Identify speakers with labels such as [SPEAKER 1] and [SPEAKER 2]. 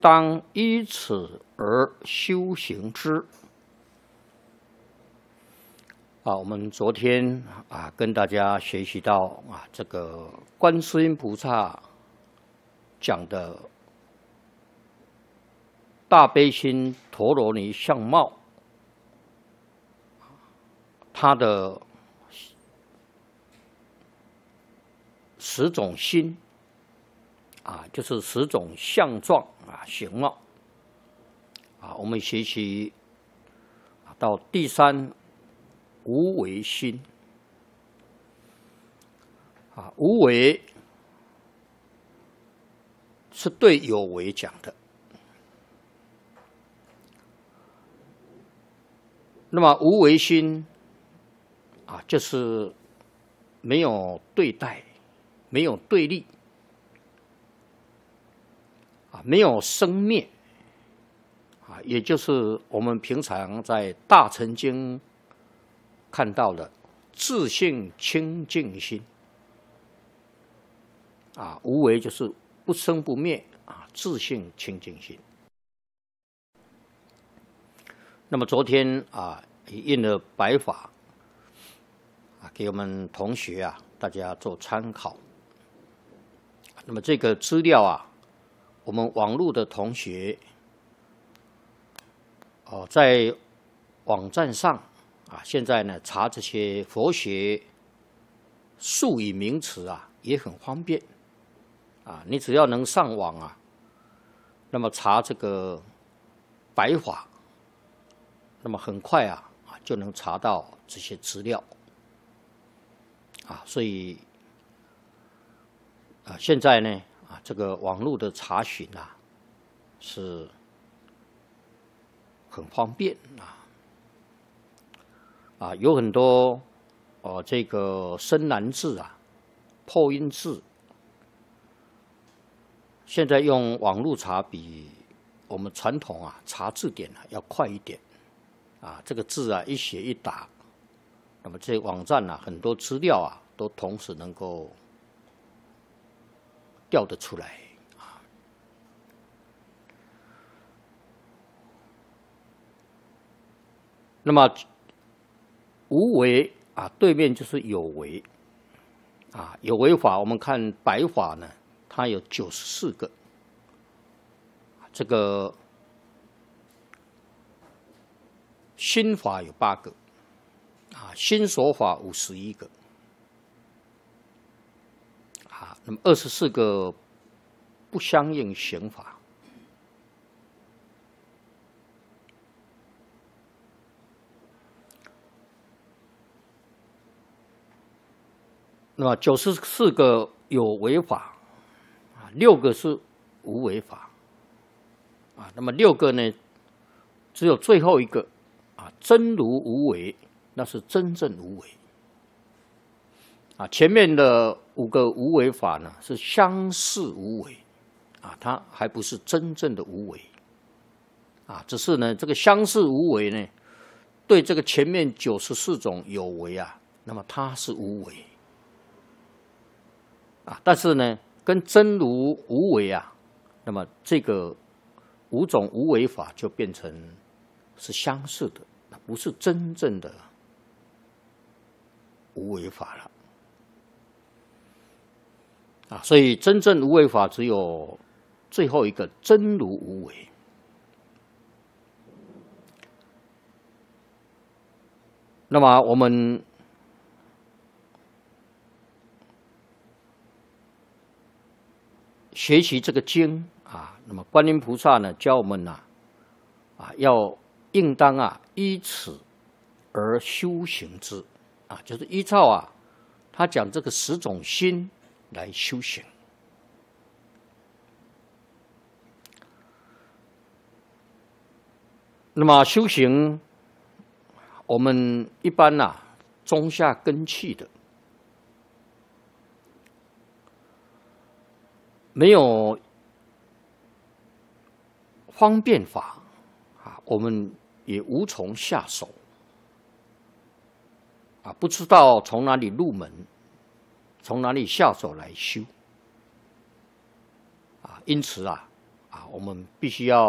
[SPEAKER 1] 当依此而修行之。我们昨天跟大家学习到这个观世音菩萨讲的大悲心陀罗尼相貌，它的10种心就是10种相状形貌我们学习到第3无为心无为是对有为讲的。那么无为心就是没有对待，没有对立没有生灭也就是我们平常在大乘经看到的自性清净心无为就是不生不灭自性清净心。那么昨天印了白法给我们同学大家做参考。那么这个资料我们网络的同学在网站上现在呢查这些佛学术语名词也很方便你只要能上网那么查这个白法，那么很快就能查到这些资料所以现在呢这个网络的查询是很方便有很多这个深难字破音字，现在用网络查比我们传统查字典要快一点这个字一写一打，那么这网站很多资料都同时能够调得出来那么无为对面就是有为有为法，我们看白法呢，它有94个，这个心法有8个心所法51个那么24个不相应行法。那么94个有为法6个是无为法那么6个呢，只有最后一个真如无为，那是真正无为前面的5个无为法呢是相似无为它还不是真正的无为只是呢这个相似无为呢对这个前面94种有为那么它是无为但是呢跟真如无为那么这个5种无为法就变成是相似的，不是真正的无为法了所以真正无为法只有最后一个真如无为。那么我们学习这个经那么观音菩萨呢教我们要应当依此而修行之就是依照他讲这个10种心来修行。那么修行我们一般中下根器的，没有方便法我们也无从下手不知道从哪里入门，从哪里下手来修因此啊，我们必须要